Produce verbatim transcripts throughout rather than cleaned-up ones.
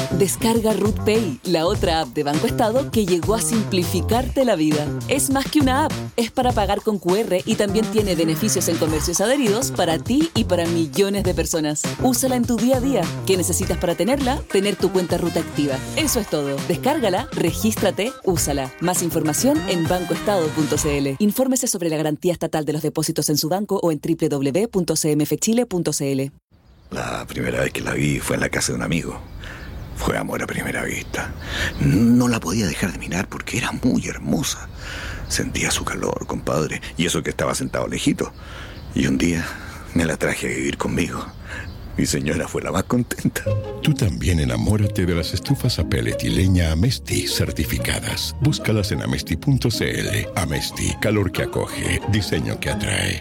Descarga Ruth Pay, la otra app de Banco Estado que llegó a simplificarte la vida. Es más que una app, es para pagar con cu erre y también tiene beneficios en comercios adheridos para ti y para millones de personas. Úsala en tu día a día. ¿Qué necesitas para tenerla? Tener tu cuenta Ruth activa. Eso es todo. Descárgala, regístrate, úsala. Más información en banco estado punto c l. Infórmese sobre la garantía estatal de los depósitos en su banco o en doble u doble u doble u punto c m f chile punto c l. La primera vez que la vi fue en la casa de un amigo. Fue amor a primera vista. No la podía dejar de mirar porque era muy hermosa. Sentía su calor, compadre, y eso que estaba sentado lejito. Y un día me la traje a vivir conmigo. Mi señora fue la más contenta. Tú también enamórate de las estufas a pellet y leña Amesti certificadas. Búscalas en amesti punto c l. Amesti, calor que acoge, diseño que atrae.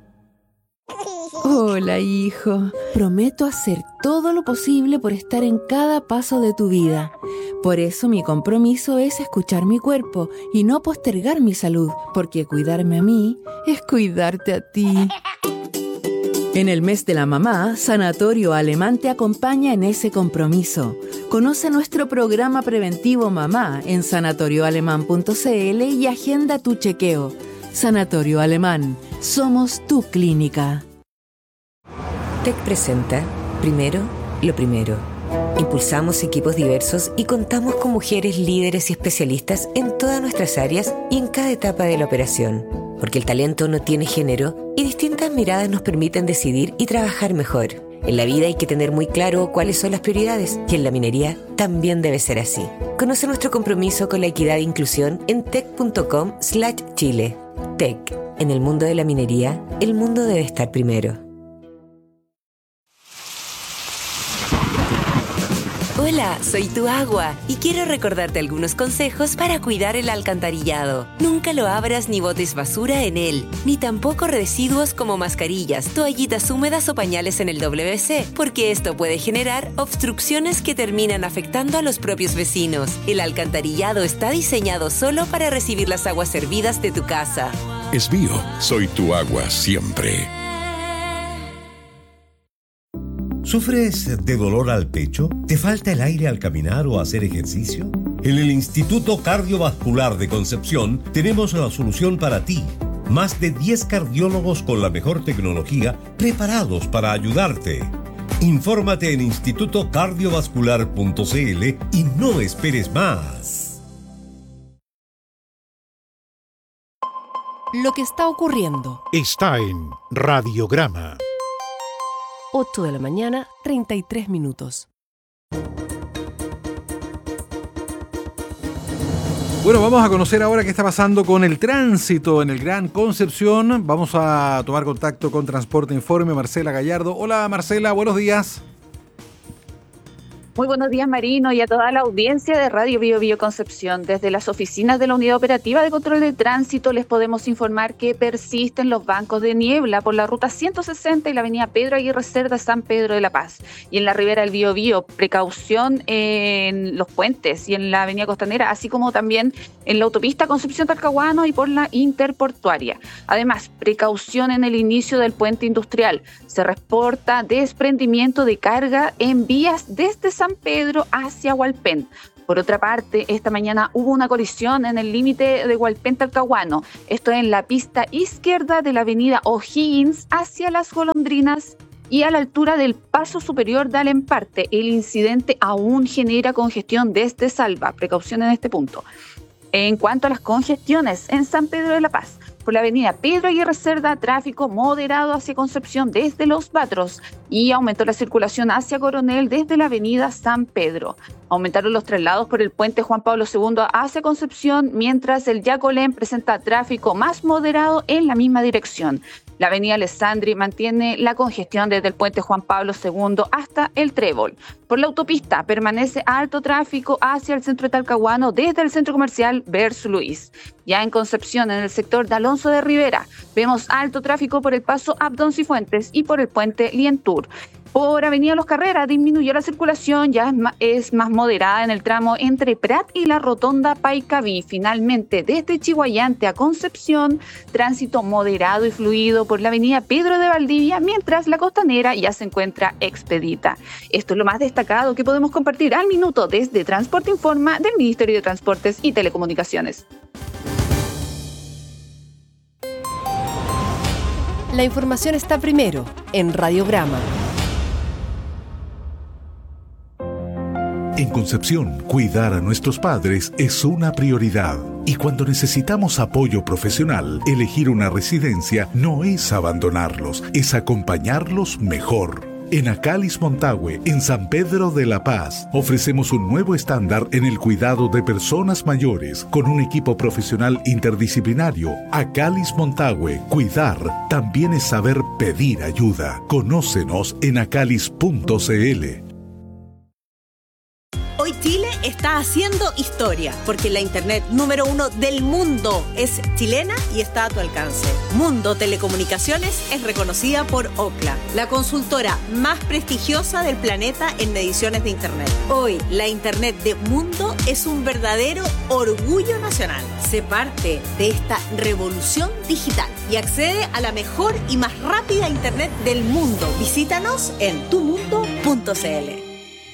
Hola, hijo. Prometo hacer todo lo posible por estar en cada paso de tu vida. Por eso mi compromiso es escuchar mi cuerpo y no postergar mi salud, porque cuidarme a mí es cuidarte a ti. En el mes de la mamá, Sanatorio Alemán te acompaña en ese compromiso. Conoce nuestro programa preventivo Mamá en sanatorio alemán punto c l y agenda tu chequeo. Sanatorio Alemán. Somos tu clínica. T E C presenta Primero, lo primero. Impulsamos equipos diversos y contamos con mujeres líderes y especialistas en todas nuestras áreas y en cada etapa de la operación. Porque el talento no tiene género y distintas miradas nos permiten decidir y trabajar mejor. En la vida hay que tener muy claro cuáles son las prioridades y en la minería también debe ser así. Conoce nuestro compromiso con la equidad e inclusión en tec punto com slash chile. T E C. En el mundo de la minería, el mundo debe estar primero. Hola, soy tu agua y quiero recordarte algunos consejos para cuidar el alcantarillado. Nunca lo abras ni botes basura en él, ni tampoco residuos como mascarillas, toallitas húmedas o pañales en el doble ve ce, porque esto puede generar obstrucciones que terminan afectando a los propios vecinos. El alcantarillado está diseñado solo para recibir las aguas servidas de tu casa. Es Bio, soy tu agua siempre. ¿Sufres de dolor al pecho? ¿Te falta el aire al caminar o hacer ejercicio? En el Instituto Cardiovascular de Concepción tenemos la solución para ti. Más de diez cardiólogos con la mejor tecnología preparados para ayudarte. Infórmate en instituto cardiovascular punto c l y no esperes más. Lo que está ocurriendo está en Radiograma. ocho de la mañana, treinta y tres minutos. Bueno, vamos a conocer ahora qué está pasando con el tránsito en el Gran Concepción. Vamos a tomar contacto con Transporte Informe, Marcela Gallardo. Hola Marcela, buenos días. Muy buenos días, Marino, y a toda la audiencia de Radio Bio Bio Concepción. Desde las oficinas de la Unidad Operativa de Control de Tránsito les podemos informar que persisten los bancos de niebla por la ruta ciento sesenta y la avenida Pedro Aguirre Cerda, San Pedro de la Paz. Y en la ribera del Bio Bio, precaución en los puentes y en la avenida Costanera, así como también en la autopista Concepción-Talcahuano y por la interportuaria. Además, precaución en el inicio del puente industrial. Se reporta desprendimiento de carga en vías desde San Pedro hacia Hualpén. Por otra parte, esta mañana hubo una colisión en el límite de Hualpén-Talcahuano. Esto en la pista izquierda de la avenida O'Higgins hacia Las Golondrinas y a la altura del paso superior de Alemparte. El incidente aún genera congestión desde Salva. Precaución en este punto. En cuanto a las congestiones en San Pedro de la Paz, por la avenida Pedro Aguirre Cerda, tráfico moderado hacia Concepción desde Los Batros y aumentó la circulación hacia Coronel desde la avenida San Pedro. Aumentaron los traslados por el puente Juan Pablo segundo hacia Concepción, mientras el Yacolén presenta tráfico más moderado en la misma dirección. La avenida Alessandri mantiene la congestión desde el puente Juan Pablo segundo hasta el Trébol. Por la autopista permanece alto tráfico hacia el centro de Talcahuano desde el centro comercial Verso Luis. Ya en Concepción, en el sector de Alonso de Rivera, vemos alto tráfico por el paso Abdón Cifuentes y por el puente Lientur. Por Avenida Los Carreras disminuyó la circulación, ya es más, es más moderada en el tramo entre Prat y la Rotonda Paicaví. Finalmente, desde Chiguayante a Concepción, tránsito moderado y fluido por la Avenida Pedro de Valdivia, mientras la Costanera ya se encuentra expedita. Esto es lo más destacado que podemos compartir al minuto desde Transporte Informa del Ministerio de Transportes y Telecomunicaciones. La información está primero en Radiograma. En Concepción, cuidar a nuestros padres es una prioridad. Y cuando necesitamos apoyo profesional, elegir una residencia no es abandonarlos, es acompañarlos mejor. En Acalis Montague, en San Pedro de la Paz, ofrecemos un nuevo estándar en el cuidado de personas mayores con un equipo profesional interdisciplinario. Acalis Montague, cuidar también es saber pedir ayuda. Conócenos en acalis punto c l. Hoy Chile está haciendo historia, porque la internet número uno del mundo es chilena y está a tu alcance. Mundo Telecomunicaciones es reconocida por Ookla, la consultora más prestigiosa del planeta en mediciones de internet. Hoy, la internet de Mundo es un verdadero orgullo nacional. Sé parte de esta revolución digital y accede a la mejor y más rápida internet del mundo. Visítanos en tu mundo punto c l.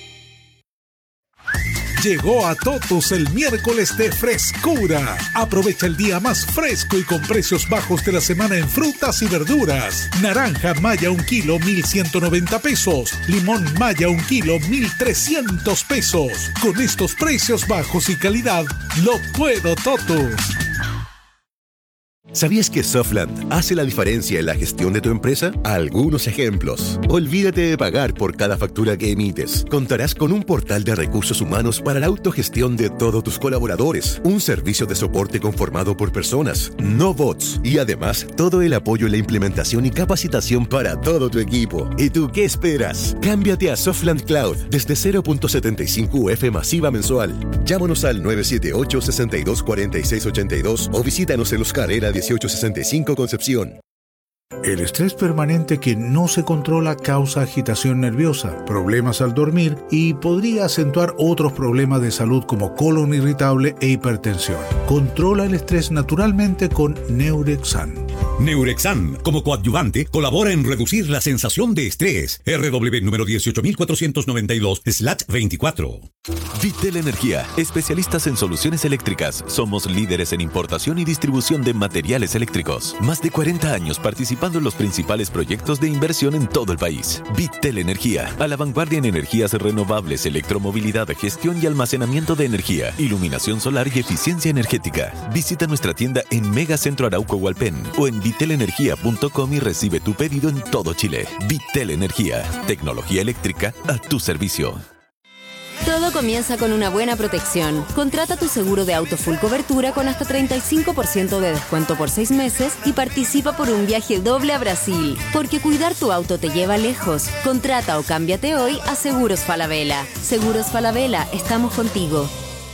Llegó a Totos el miércoles de frescura. Aprovecha el día más fresco y con precios bajos de la semana en frutas y verduras. Naranja Maya un kilo, mil ciento noventa pesos. Limón Maya un kilo, mil trescientos pesos. Con estos precios bajos y calidad, lo puedo Totos. ¿Sabías que Softland hace la diferencia en la gestión de tu empresa? Algunos ejemplos. Olvídate de pagar por cada factura que emites. Contarás con un portal de recursos humanos para la autogestión de todos tus colaboradores. Un servicio de soporte conformado por personas, no bots. Y además, todo el apoyo en la implementación y capacitación para todo tu equipo. ¿Y tú qué esperas? Cámbiate a Softland Cloud desde cero punto setenta y cinco U F masiva mensual. Llámanos al nueve siete ocho, seis dos cuatro seis ocho dos o visítanos en Los Carrera dieciocho sesenta y cinco Concepción. El estrés permanente que no se controla causa agitación nerviosa, problemas al dormir y podría acentuar otros problemas de salud como colon irritable e hipertensión. Controla el estrés naturalmente con Neurexan. Neurexan, como coadyuvante, colabora en reducir la sensación de estrés. R W número dieciocho mil cuatrocientos noventa y dos slash veinticuatro. Vitel Energía, especialistas en soluciones eléctricas. Somos líderes en importación y distribución de materiales eléctricos. Más de cuarenta años participando en los principales proyectos de inversión en todo el país. Vitel Energía, a la vanguardia en energías renovables, electromovilidad, gestión y almacenamiento de energía, iluminación solar y eficiencia energética. Visita nuestra tienda en Megacentro Arauco Hualpén o en vitel energía punto com y recibe tu pedido en todo Chile. Vitel Energía, tecnología eléctrica a tu servicio. Todo comienza con una buena protección. Contrata tu seguro de auto full cobertura con hasta treinta y cinco por ciento de descuento por seis meses y participa por un viaje doble a Brasil. Porque cuidar tu auto te lleva lejos. Contrata o cámbiate hoy a Seguros Falabella. Seguros Falabella, estamos contigo.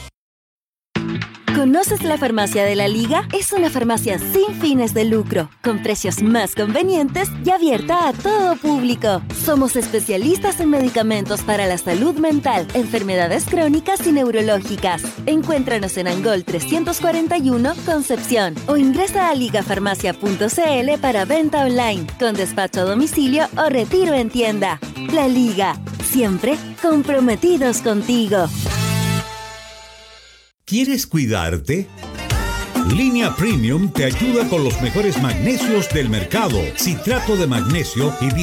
¿Conoces la Farmacia de la Liga? Es una farmacia sin fines de lucro, con precios más convenientes y abierta a todo público. Somos especialistas en medicamentos para la salud mental, enfermedades crónicas y neurológicas. Encuéntranos en Angol trescientos cuarenta y uno, Concepción, o ingresa a ligafarmacia punto c l para venta online, con despacho a domicilio o retiro en tienda. La Liga, siempre comprometidos contigo. ¿Quieres cuidarte? Línea Premium te ayuda con los mejores magnesios del mercado. Citrato de magnesio y